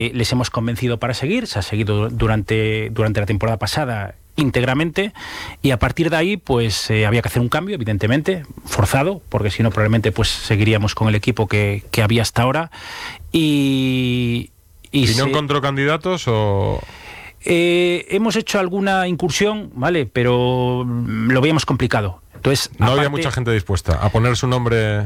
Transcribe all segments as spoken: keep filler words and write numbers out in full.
les hemos convencido para seguir, se ha seguido durante, durante la temporada pasada íntegramente, y a partir de ahí pues eh, había que hacer un cambio, evidentemente, forzado, porque si no probablemente pues seguiríamos con el equipo que, que había hasta ahora. Y, ¿Y, ¿Y no se... encontró candidatos o...? Eh, hemos hecho alguna incursión, ¿vale? Pero lo veíamos complicado. Entonces, no aparte, había mucha gente dispuesta a poner su nombre.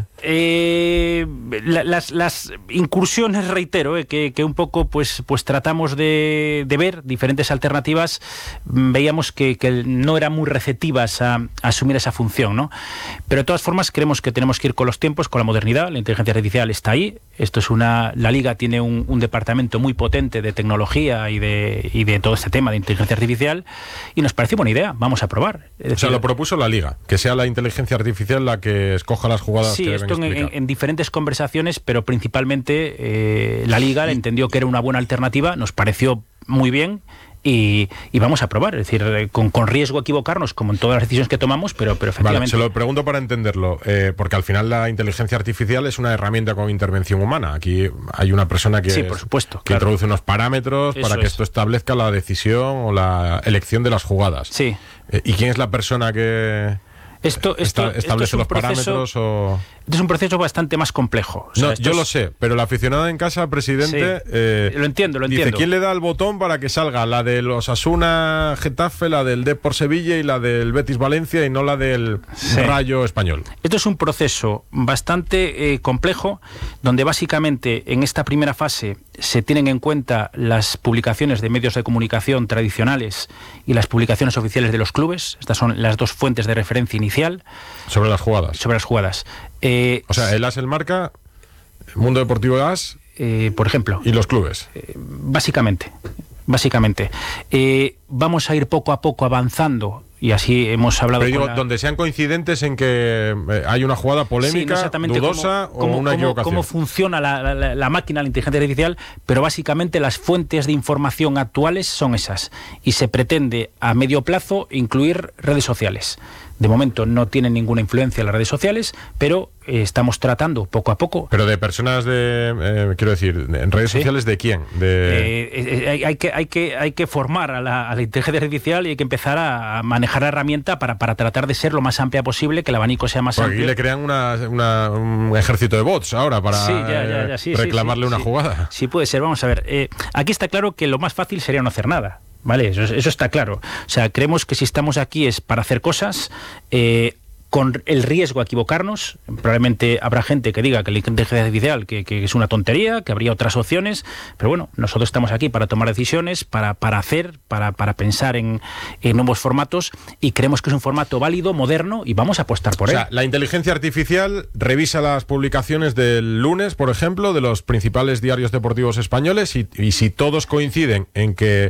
Eh, la, las, las incursiones, reitero, eh, que, que un poco pues, pues tratamos de, de ver diferentes alternativas, veíamos que, que no eran muy receptivas a, a asumir esa función, ¿no? Pero de todas formas creemos que tenemos que ir con los tiempos, con la modernidad. La inteligencia artificial está ahí. Esto es una, la Liga tiene un, un departamento muy potente de tecnología y de, y de todo este tema de inteligencia artificial, y nos parece buena idea. Vamos a probar. Es decir, o sea, lo propuso la Liga, que sea la inteligencia artificial la que escoja las jugadas. Sí, que esto deben en, en diferentes conversaciones, pero principalmente eh, la Liga entendió que era una buena alternativa, nos pareció muy bien. Y, y vamos a probar, es decir, con, con riesgo a equivocarnos, como en todas las decisiones que tomamos, pero, pero efectivamente... Vale, se lo pregunto para entenderlo, eh, porque al final la inteligencia artificial es una herramienta con intervención humana. Aquí hay una persona que, sí, por supuesto, que claro. introduce unos parámetros Eso para que es. esto establezca la decisión o la elección de las jugadas. Sí. Eh, ¿Y quién es la persona que esto, esto, esta, establece esto es un los proceso, parámetros o...? Es un proceso bastante más complejo. O sea, no, yo es... lo sé, pero el aficionado en casa, presidente, sí, eh, lo entiendo, lo dice, entiendo. ¿quién le da el botón para que salga la del Osasuna Getafe, la del Depor Sevilla y la del Betis Valencia y no la del sí. Rayo Español? Esto es un proceso bastante eh, complejo, donde básicamente en esta primera fase se tienen en cuenta las publicaciones de medios de comunicación tradicionales y las publicaciones oficiales de los clubes. Estas son las dos fuentes de referencia inicial. Sobre las jugadas. Sobre las jugadas. Eh, o sea, el A S, el Marca, Mundo Deportivo A S, eh, por ejemplo. Y los clubes. Eh, básicamente. Básicamente. Eh, vamos a ir poco a poco avanzando. Y así hemos hablado. Pero digo, con la... donde sean coincidentes en que eh, hay una jugada polémica, sí, no dudosa cómo, cómo, o una cómo, equivocación. Cómo funciona la, la, la máquina, la inteligencia artificial, pero básicamente las fuentes de información actuales son esas. Y se pretende a medio plazo incluir redes sociales. De momento no tienen ninguna influencia las redes sociales, pero eh, estamos tratando poco a poco. Pero de personas de, eh, quiero decir, en redes ¿Sí? sociales de quién? De... Eh, eh, hay, hay que hay que hay que formar a la, a la inteligencia artificial y hay que empezar a manejar la herramienta para, para tratar de ser lo más amplia posible, que el abanico sea más Porque amplio. Aquí le crean una, una, un ejército de bots ahora para sí, ya, ya, ya, sí, reclamarle sí, sí, una sí. jugada. Sí, puede ser. Vamos a ver. Eh, aquí está claro que lo más fácil sería no hacer nada. Vale, eso, eso está claro. O sea, creemos que si estamos aquí es para hacer cosas eh, con el riesgo a equivocarnos. Probablemente habrá gente que diga que la inteligencia artificial que, que es una tontería, que habría otras opciones, pero bueno, nosotros estamos aquí para tomar decisiones, para, para hacer, para, para pensar en, en nuevos formatos, y creemos que es un formato válido, moderno, y vamos a apostar por o él. O sea, la inteligencia artificial revisa las publicaciones del lunes, por ejemplo, de los principales diarios deportivos españoles, y, y si todos coinciden en que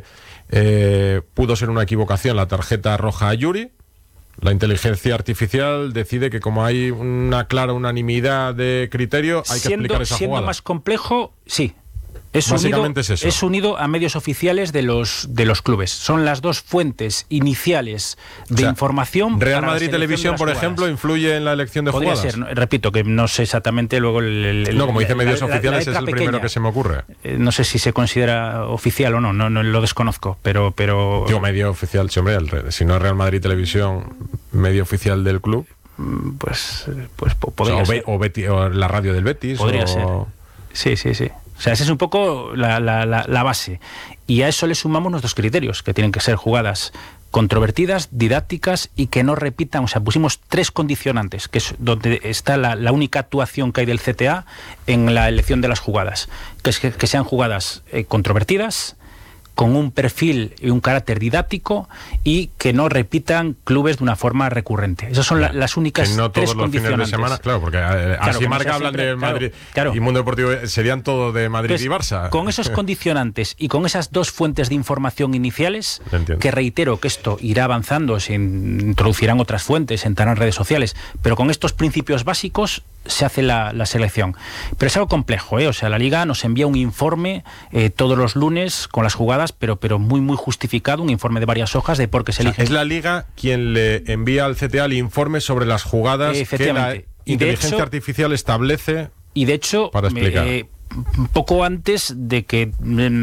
Eh, pudo ser una equivocación la tarjeta roja a Yuri, la inteligencia artificial decide que como hay una clara unanimidad de criterio hay que siendo, explicar esa siendo jugada. más complejo, sí. Es Básicamente unido, es eso. Es unido a medios oficiales de los de los clubes. Son las dos fuentes iniciales de o sea, información. Real Madrid Televisión, por ejemplo, influye en la elección de Podría jugadas. ser, no, repito, que no sé exactamente luego el, el no, como dice medios la, oficiales, la, la es el pequeña. primero que se me ocurre. Eh, no sé si se considera oficial o no, no, no lo desconozco, pero pero. Digo medio oficial, sí, hombre, el, si no es Real Madrid Televisión, medio oficial del club. Pues, pues podría o sea, ser. O, Beti, o la radio del Betis. Podría o... ser. Sí, sí, sí. O sea, esa es un poco la, la, la, la base. Y a eso le sumamos nuestros criterios, que tienen que ser jugadas controvertidas, didácticas y que no repitan. O sea, pusimos tres condicionantes, que es donde está la, la única actuación que hay del C T A en la elección de las jugadas, que es que, que sean jugadas eh, controvertidas, con un perfil y un carácter didáctico, y que no repitan clubes de una forma recurrente. Esas son la, las únicas que no tres todos los fines de semana, claro, porque eh, claro, así Marca hablan siempre, de Madrid claro, claro. y Mundo Deportivo serían todo de Madrid Entonces, y Barça. Con esos condicionantes y con esas dos fuentes de información iniciales, que reitero que esto irá avanzando, se introducirán otras fuentes, entrarán redes sociales, pero con estos principios básicos se hace la, la selección. Pero es algo complejo, ¿eh? O sea, la Liga nos envía un informe eh, todos los lunes con las jugadas, pero, pero muy, muy justificado, un informe de varias hojas de por qué se elige. O sea, es la Liga quien le envía al C T A el informe sobre las jugadas eh, que la inteligencia hecho, artificial establece y de hecho, para explicar. Eh, poco antes de que